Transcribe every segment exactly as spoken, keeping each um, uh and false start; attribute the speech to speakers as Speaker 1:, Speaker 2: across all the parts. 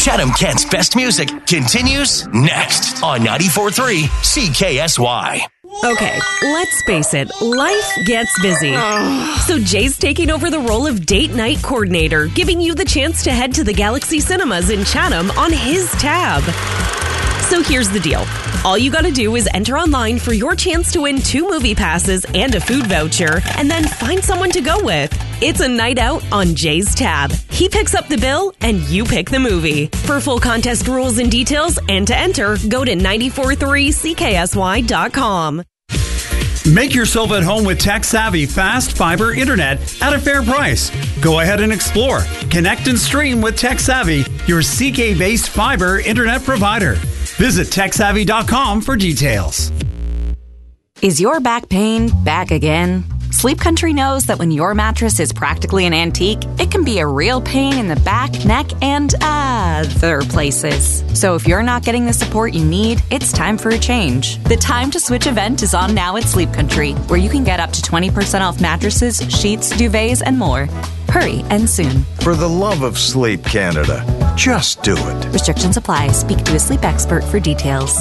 Speaker 1: Chatham-Kent's best music continues next on ninety-four point three C K S Y.
Speaker 2: Okay, let's face it, life gets busy. So Jay's taking over the role of date night coordinator, giving you the chance to head to the Galaxy Cinemas in Chatham on his tab. So here's the deal. All you gotta do is enter online for your chance to win two movie passes and a food voucher, and then find someone to go with. It's a night out on Jay's tab. He picks up the bill, and you pick the movie. For full contest rules and details, and to enter, go to nine four three C K S Y dot com.
Speaker 3: Make yourself at home with tech-savvy fast fiber internet at a fair price. Go ahead and explore. Connect and stream with TechSavvy, your C K-based fiber internet provider. Visit tech savvy dot com for details.
Speaker 4: Is your back pain back again? Sleep Country knows that when your mattress is practically an antique, it can be a real pain in the back, neck, and other places. So if you're not getting the support you need, it's time for a change. The Time to Switch event is on now at Sleep Country, where you can get up to twenty percent off mattresses, sheets, duvets, and more. Hurry and soon.
Speaker 5: For the love of Sleep Canada, just do it.
Speaker 4: Restrictions apply. Speak to a sleep expert for details.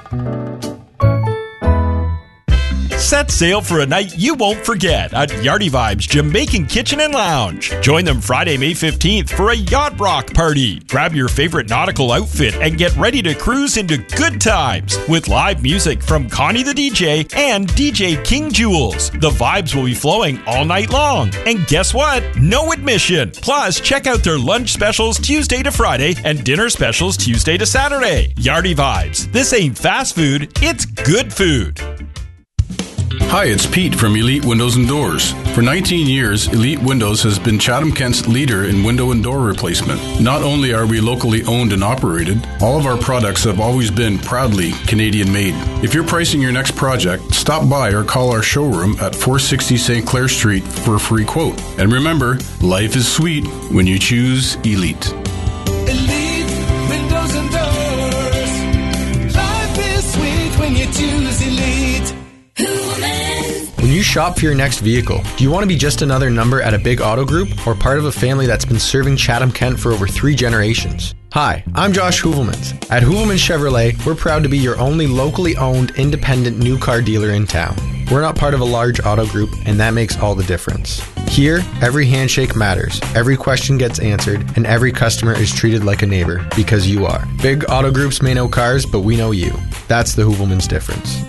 Speaker 6: Set sail for a night you won't forget at Yardie Vibes Jamaican Kitchen and Lounge. Join them Friday, May fifteenth for a yacht rock party. Grab your favorite nautical outfit and get ready to cruise into good times with live music from Connie the D J and D J King Jules. The vibes will be flowing all night long. And guess what? No admission. Plus, check out their lunch specials Tuesday to Friday and dinner specials Tuesday to Saturday. Yardie Vibes. This ain't fast food, it's good food.
Speaker 7: Hi, it's Pete from Elite Windows and Doors. For nineteen years, Elite Windows has been Chatham-Kent's leader in window and door replacement. Not only are we locally owned and operated, all of our products have always been proudly Canadian made. If you're pricing your next project, stop by or call our showroom at four sixty Saint Clair Street for a free quote. And remember, life is sweet when you choose Elite.
Speaker 8: Elite Windows and Doors. Life is sweet when you choose Elite.
Speaker 9: When you shop for your next vehicle, do you want to be just another number at a big auto group or part of a family that's been serving Chatham-Kent for over three generations? Hi, I'm Josh Hoovelmans. At Hoovelmans Chevrolet, we're proud to be your only locally owned, independent new car dealer in town. We're not part of a large auto group, and that makes all the difference. Here, every handshake matters, every question gets answered, and every customer is treated like a neighbor, because you are. Big auto groups may know cars, but we know you. That's the Hoovelmans difference.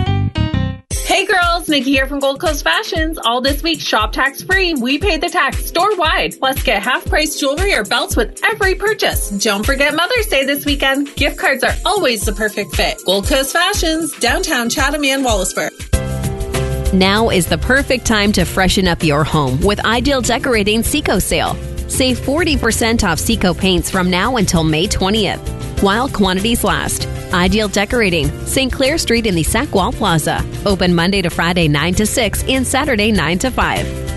Speaker 10: Hey girls, Nikki here from Gold Coast Fashions. All this week, shop tax free. We pay the tax store-wide. Plus, get half-price jewelry or belts with every purchase. Don't forget Mother's Day this weekend. Gift cards are always the perfect fit. Gold Coast Fashions, downtown Chatham and Wallaceburg.
Speaker 11: Now is the perfect time to freshen up your home with Ideal Decorating Seco Sale. Save forty percent off Seco paints from now until May twentieth, while quantities last. Ideal Decorating, Saint Clair Street in the Sac Wall Plaza. Open Monday to Friday nine to six and Saturday nine to five.